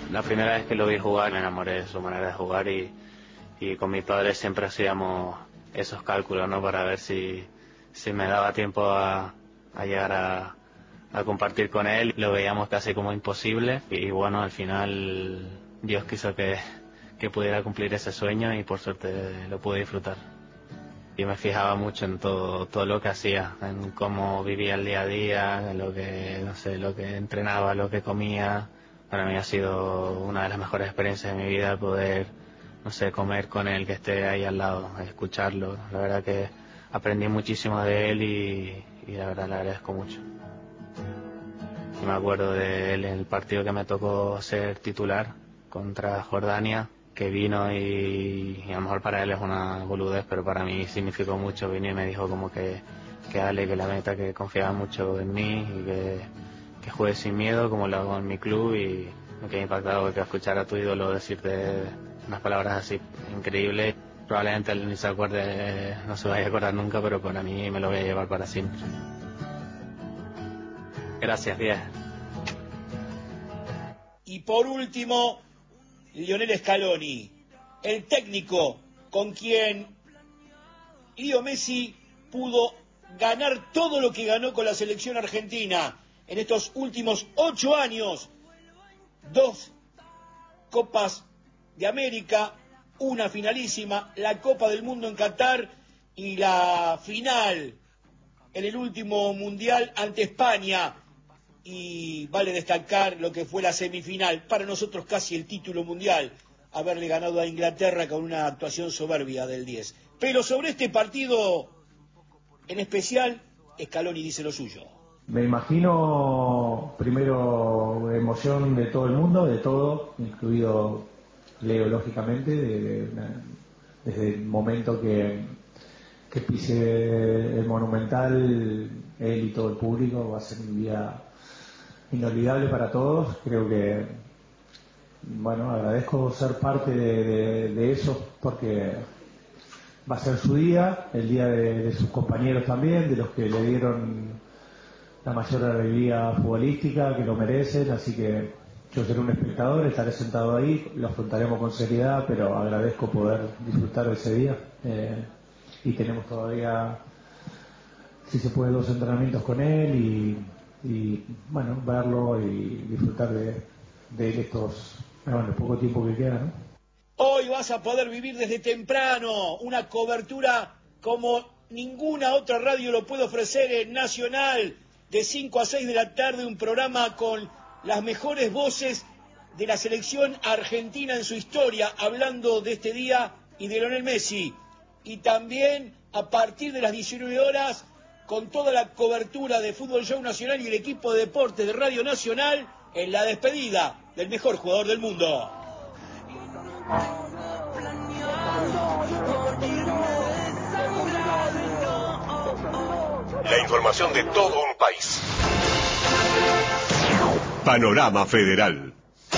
La primera vez que lo vi jugar me enamoré de su manera de jugar y con mi padre siempre hacíamos esos cálculos, ¿no? Para ver si me daba tiempo a llegar a compartir con él. Lo veíamos casi como imposible y bueno, al final Dios quiso que pudiera cumplir ese sueño y por suerte lo pude disfrutar. Yo me fijaba mucho en todo lo que hacía, en cómo vivía el día a día, en lo que, no sé, lo que entrenaba, lo que comía. Para mí ha sido una de las mejores experiencias de mi vida poder, no sé, comer con él, que esté ahí al lado, escucharlo. La verdad que aprendí muchísimo de él y la verdad le agradezco mucho. Y me acuerdo de él en el partido que me tocó ser titular contra Jordania, que vino y a lo mejor para él es una boludez, pero para mí significó mucho. Vino y me dijo como que dale, que la meta, que confiaba mucho en mí y que juegue sin miedo como lo hago en mi club, y me quedé impactado que escuchar a tu ídolo decirte unas palabras así increíbles. Probablemente él ni se acuerde, no se vaya a acordar nunca, pero para mí me lo voy a llevar para siempre. Gracias, Díaz. Y por último, Lionel Scaloni, el técnico con quien Leo Messi pudo ganar todo lo que ganó con la selección argentina en estos últimos 8 años. 2 Copas de América, una finalísima, la Copa del Mundo en Qatar y la final en el último Mundial ante España. Y vale destacar lo que fue la semifinal, para nosotros casi el título mundial, haberle ganado a Inglaterra con una actuación soberbia del 10. Pero sobre este partido en especial, Scaloni dice lo suyo. Me imagino, primero, emoción de todo el mundo, de todo, incluido Leo, lógicamente, desde el momento que pise el Monumental, él y todo el público, va a ser un día inolvidable para todos. Creo que, bueno, agradezco ser parte de eso, porque va a ser su día, el día de sus compañeros también, de los que le dieron la mayor alegría futbolística, que lo merecen, así que yo seré un espectador, estaré sentado ahí, lo afrontaremos con seriedad, pero agradezco poder disfrutar de ese día. Y tenemos todavía, si se puede, 2 entrenamientos con él y bueno, verlo y disfrutar de él el poco tiempo que queda, ¿no? Hoy vas a poder vivir desde temprano una cobertura como ninguna otra radio lo puede ofrecer en Nacional, de 5 a 6 de la tarde, un programa con las mejores voces de la selección argentina en su historia, hablando de este día y de Lionel Messi. Y también a partir de las 19 horas, con toda la cobertura de Fútbol Show Nacional y el equipo de deportes de Radio Nacional, en la despedida del mejor jugador del mundo. La información de todo un país. Panorama Federal.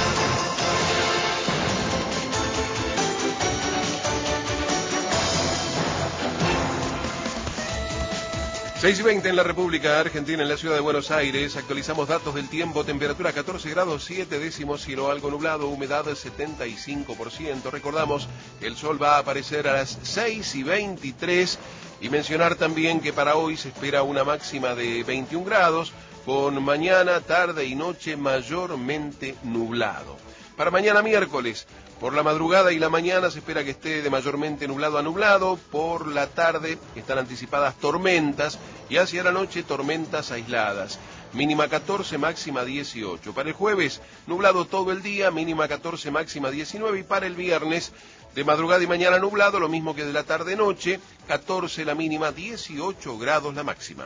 Seis y 20 en la República Argentina, en la ciudad de Buenos Aires. Actualizamos datos del tiempo. Temperatura 14 grados 7 décimos, cielo algo nublado, humedad 75%. Recordamos que el sol va a aparecer a las 6:23. Y mencionar también que para hoy se espera una máxima de 21 grados, con mañana, tarde y noche mayormente nublado. Para mañana miércoles, por la madrugada y la mañana se espera que esté de mayormente nublado a nublado. Por la tarde están anticipadas tormentas y hacia la noche tormentas aisladas. Mínima 14, máxima 18. Para el jueves, nublado todo el día, mínima 14, máxima 19. Y para el viernes, de madrugada y mañana nublado, lo mismo que de la tarde-noche, 14 la mínima, 18 grados la máxima.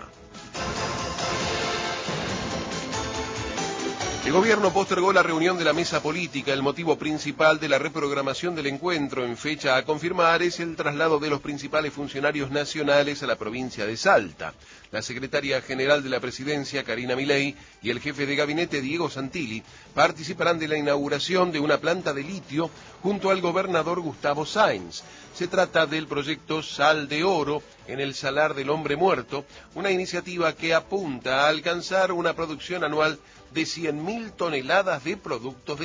El gobierno postergó la reunión de la mesa política. El motivo principal de la reprogramación del encuentro en fecha a confirmar es el traslado de los principales funcionarios nacionales a la provincia de Salta. La secretaria general de la presidencia, Karina Milei, y el jefe de gabinete, Diego Santilli, participarán de la inauguración de una planta de litio junto al gobernador Gustavo Sáenz. Se trata del proyecto Sal de Oro en el Salar del Hombre Muerto, una iniciativa que apunta a alcanzar una producción anual de 100.000 toneladas de productos de